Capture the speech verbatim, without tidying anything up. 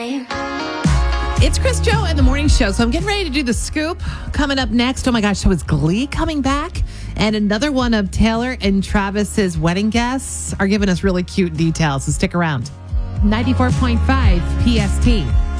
It's Chris Joe and the Morning Show. So I'm getting ready to do the scoop. Coming up next, oh my gosh, so is Glee coming back? And another one of Taylor and Travis's wedding guests are giving us really cute details. So stick around. ninety-four point five P S T.